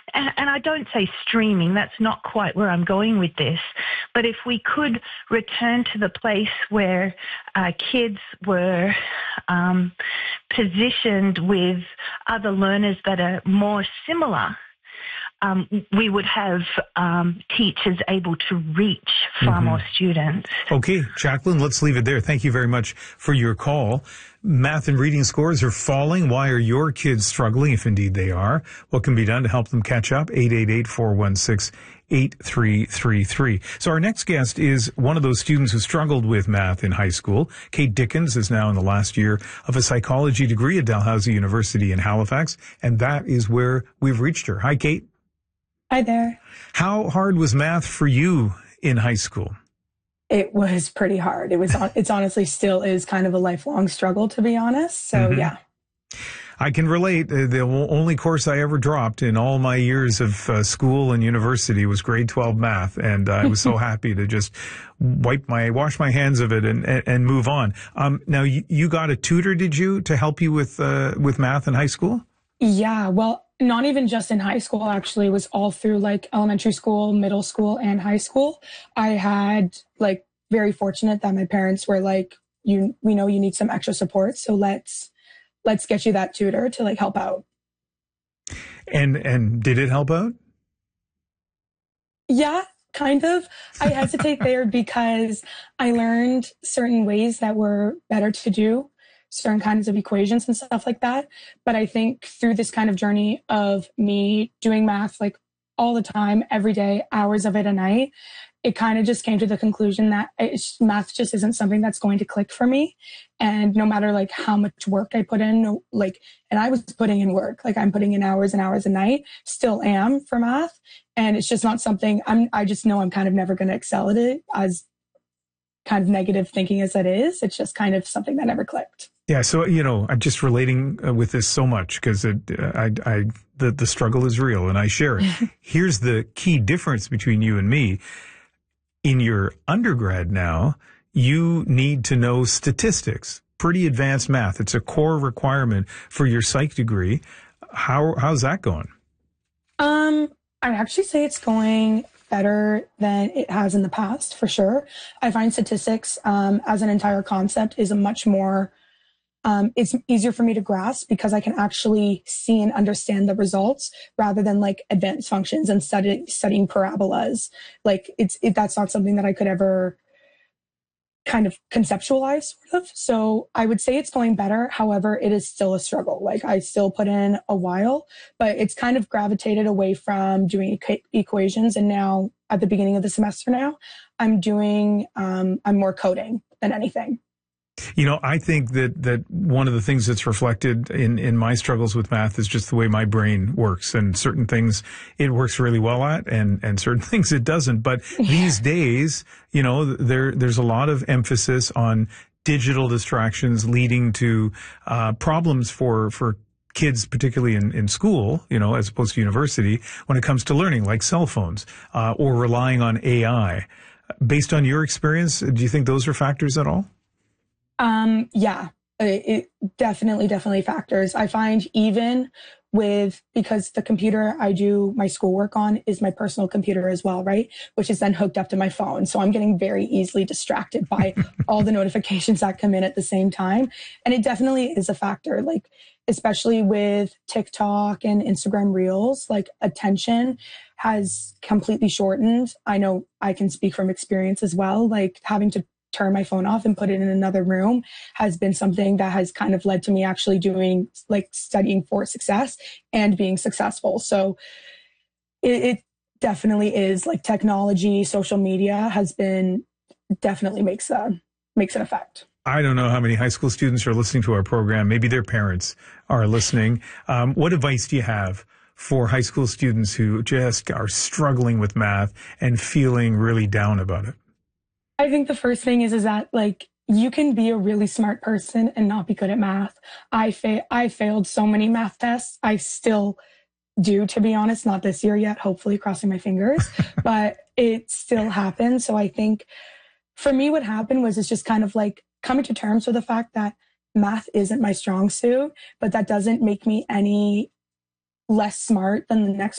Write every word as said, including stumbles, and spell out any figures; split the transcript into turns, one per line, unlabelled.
and, and I don't say streaming, that's not quite where I'm going with this, but if we could return to the place where uh, kids were um, positioned with other learners that are more similar, Um, we would have um, teachers able to reach far mm-hmm. more students.
Okay, Jacqueline, let's leave it there. Thank you very much for your call. Math and reading scores are falling. Why are your kids struggling, if indeed they are? What can be done to help them catch up? eight eight eight, four one six, eight three three three. So our next guest is one of those students who struggled with math in high school. Kate Dickens is now in the last year of a psychology degree at Dalhousie University in Halifax, and that is where we've reached her. Hi, Kate.
Hi there.
How hard was math for you in high school?
It was pretty hard. It was, it's honestly still is kind of a lifelong struggle, to be honest. So, mm-hmm. yeah.
I can relate. The only course I ever dropped in all my years of uh, school and university was grade twelve math. And I was so happy to just wipe my, wash my hands of it and, and, and move on. Um, now, you, you got a tutor, did you, to help you with, uh, with math in high school?
Yeah, well, not even just in high school, actually. It was all through like elementary school, middle school, and high school. I had like very fortunate that my parents were like, you, we know you need some extra support. So let's, let's get you that tutor to like help out.
And, and did it help out?
Yeah, kind of. I hesitate there because I learned certain ways that were better to do, certain kinds of equations and stuff like that. But I think through this kind of journey of me doing math like all the time, every day, hours of it a night, it kind of just came to the conclusion that it's, math just isn't something that's going to click for me. And no matter like how much work I put in, no, like, and I was putting in work, like I'm putting in hours and hours a night, still am for math. And it's just not something I'm, I just know I'm kind of never going to excel at it, as kind of negative thinking as it is. It's just kind of something that never clicked.
Yeah. So, you know, I'm just relating uh, with this so much because it, uh, I, I, the, the struggle is real and I share it. Here's the key difference between you and me. In your undergrad now, you need to know statistics, pretty advanced math. It's a core requirement for your psych degree. How, how's that going?
Um, I'd actually say it's going better than it has in the past, for sure. I find statistics um, as an entire concept is a much more, um, it's easier for me to grasp because I can actually see and understand the results rather than like advanced functions and study, studying parabolas. Like it's, it, that's not something that I could ever kind of conceptualize sort of. So I would say it's going better. However, it is still a struggle. Like I still put in a while, but it's kind of gravitated away from doing equ- equations. And now at the beginning of the semester now, I'm doing, um, I'm more coding than anything.
You know, I think that, that one of the things that's reflected in, in my struggles with math is just the way my brain works, and certain things it works really well at and, and certain things it doesn't. But yeah. These days, you know, there, there's a lot of emphasis on digital distractions leading to, uh, problems for, for kids, particularly in, in school, you know, as opposed to university, when it comes to learning, like cell phones, uh, or relying on A I. Based on your experience, do you think those are factors at all?
Um, yeah, it, it definitely, definitely factors. I find even with, because the computer I do my schoolwork on is my personal computer as well, right? Which is then hooked up to my phone. So I'm getting very easily distracted by all the notifications that come in at the same time. And it definitely is a factor, like, especially with TikTok and Instagram Reels, like attention has completely shortened. I know I can speak from experience as well, like having to turn my phone off and put it in another room has been something that has kind of led to me actually doing like studying for success and being successful. So it, it definitely is like technology, social media has been definitely makes a, makes an effect.
I don't know how many high school students are listening to our program. Maybe their parents are listening. Um, what advice do you have for high school students who just are struggling with math and feeling really down about it?
I think the first thing is, is that like you can be a really smart person and not be good at math. I fa- I failed so many math tests. I still do, to be honest, not this year yet, hopefully crossing my fingers, but it still happens. So I think for me, what happened was it's just kind of like coming to terms with the fact that math isn't my strong suit, but that doesn't make me any less smart than the next